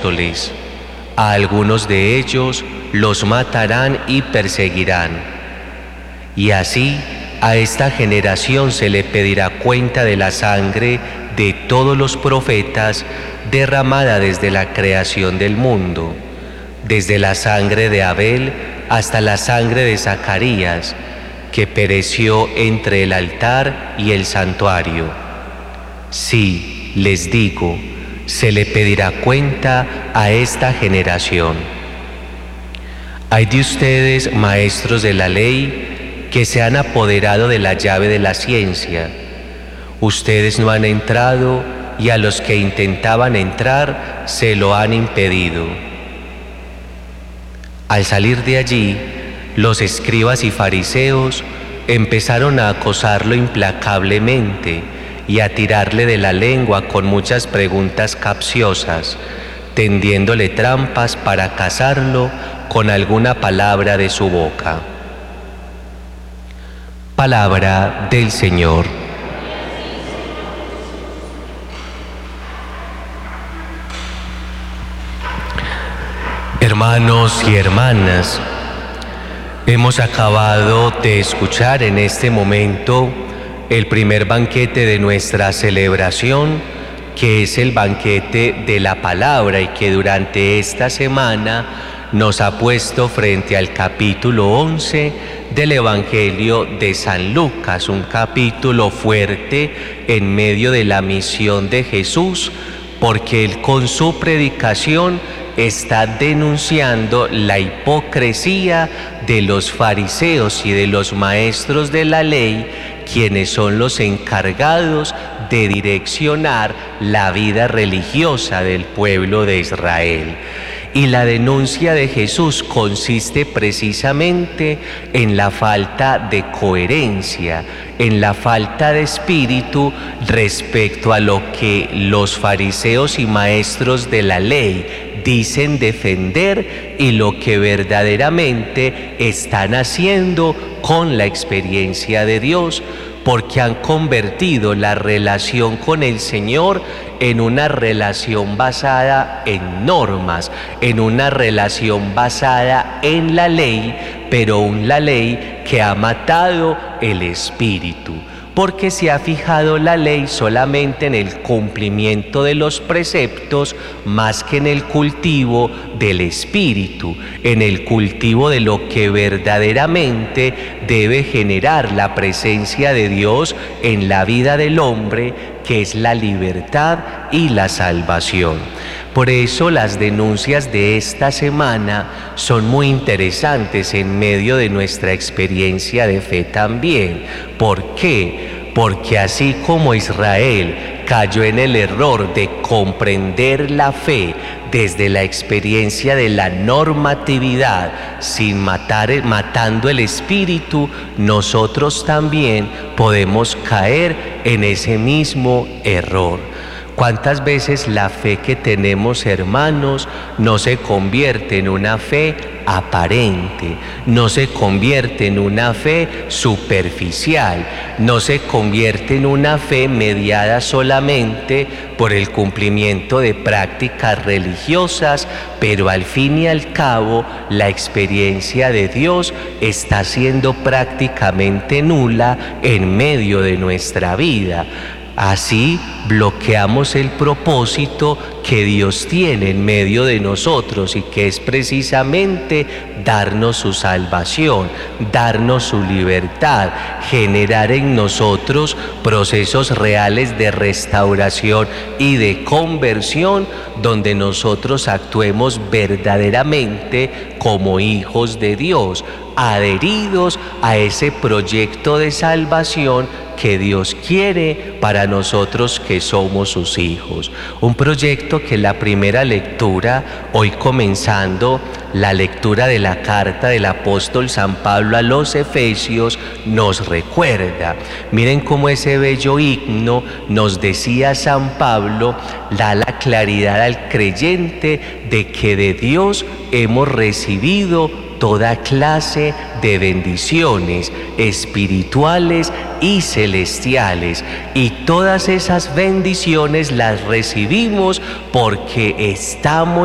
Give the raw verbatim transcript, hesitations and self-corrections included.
apóstoles. A algunos de ellos los matarán y perseguirán. Y así a esta generación se le pedirá cuenta de la sangre de todos los profetas derramada desde la creación del mundo, desde la sangre de Abel hasta la sangre de Zacarías, que pereció entre el altar y el santuario. Sí, les digo, se le pedirá cuenta a esta generación. Hay de ustedes, maestros de la ley, que se han apoderado de la llave de la ciencia. Ustedes no han entrado y a los que intentaban entrar se lo han impedido. Al salir de allí, los escribas y fariseos empezaron a acosarlo implacablemente y a tirarle de la lengua con muchas preguntas capciosas, tendiéndole trampas para casarlo con alguna palabra de su boca. Palabra del Señor. Hermanos y hermanas, hemos acabado de escuchar en este momento el primer banquete de nuestra celebración, que es el banquete de la palabra y que durante esta semana nos ha puesto frente al capítulo once del Evangelio de San Lucas, un capítulo fuerte en medio de la misión de Jesús, porque él con su predicación está denunciando la hipocresía de los fariseos y de los maestros de la ley, quienes son los encargados de direccionar la vida religiosa del pueblo de Israel. Y la denuncia de Jesús consiste precisamente en la falta de coherencia, en la falta de espíritu respecto a lo que los fariseos y maestros de la ley dicen defender y lo que verdaderamente están haciendo con la experiencia de Dios, porque han convertido la relación con el Señor en una relación basada en normas, en una relación basada en la ley, pero una ley que ha matado el espíritu, porque se ha fijado la ley solamente en el cumplimiento de los preceptos más que en el cultivo del espíritu, en el cultivo de lo que verdaderamente debe generar la presencia de Dios en la vida del hombre, que es la libertad y la salvación. Por eso las denuncias de esta semana son muy interesantes en medio de nuestra experiencia de fe también. ¿Por qué? Porque así como Israel cayó en el error de comprender la fe desde la experiencia de la normatividad, sin matar, matando el espíritu, nosotros también podemos caer en ese mismo error. ¿Cuántas veces la fe que tenemos, hermanos, no se convierte en una fe aparente, no se convierte en una fe superficial, no se convierte en una fe mediada solamente por el cumplimiento de prácticas religiosas, pero al fin y al cabo la experiencia de Dios está siendo prácticamente nula en medio de nuestra vida? Así bloqueamos el propósito que Dios tiene en medio de nosotros y que es precisamente darnos su salvación, darnos su libertad, generar en nosotros procesos reales de restauración y de conversión, donde nosotros actuemos verdaderamente como hijos de Dios, adheridos a ese proyecto de salvación que Dios quiere para nosotros que somos sus hijos. Un proyecto que la primera lectura, hoy comenzando la lectura de la carta del apóstol San Pablo a los Efesios, nos recuerda. Miren cómo ese bello himno, nos decía San Pablo, da la claridad al creyente de que de Dios hemos recibido toda clase de bendiciones espirituales y celestiales, y todas esas bendiciones las recibimos porque estamos